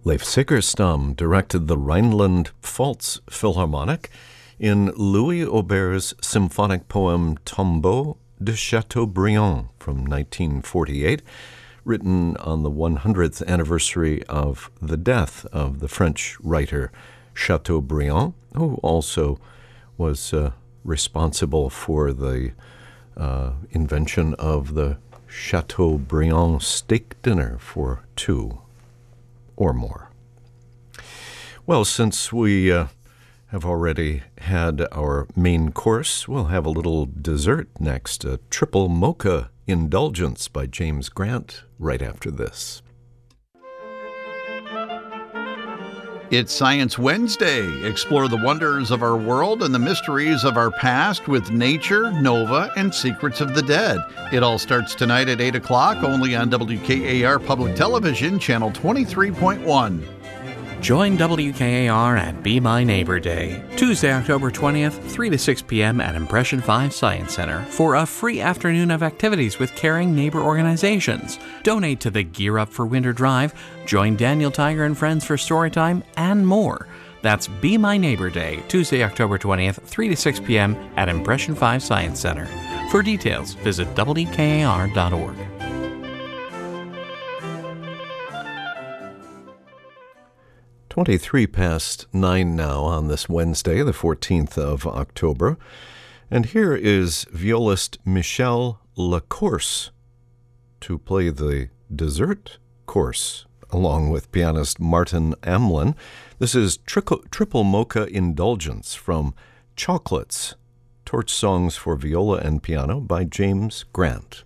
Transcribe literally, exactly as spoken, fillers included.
Leif Sigerstam directed the Rhineland Pfalz Philharmonic in Louis Auber's symphonic poem Tombeau de Chateaubriand from nineteen forty-eight, written on the one hundredth anniversary of the death of the French writer Chateaubriand, who also was uh, responsible for the uh, invention of the Chateaubriand steak dinner for two or more. Well, since we uh, have already had our main course, we'll have a little dessert next, a triple mocha indulgence by James Grant right after this. It's Science Wednesday. Explore the wonders of our world and the mysteries of our past with nature, Nova, and Secrets of the Dead. It all starts tonight at eight o'clock, only on W K A R Public Television, Channel twenty-three point one. Join W K A R at Be My Neighbor Day, Tuesday, October twentieth, three to six p.m. at Impression five Science Center for a free afternoon of activities with caring neighbor organizations. Donate to the Gear Up for Winter Drive, join Daniel Tiger and friends for Storytime, and more. That's Be My Neighbor Day, Tuesday, October twentieth, three to six p.m. at Impression five Science Center. For details, visit W K A R dot org. twenty-three past nine now on this Wednesday, the fourteenth of October. And here is violist Michel Lacourse to play the dessert course, along with pianist Martin Amlin. This is Triple, Triple Mocha Indulgence from Chocolates, Torch Songs for Viola and Piano by James Grant.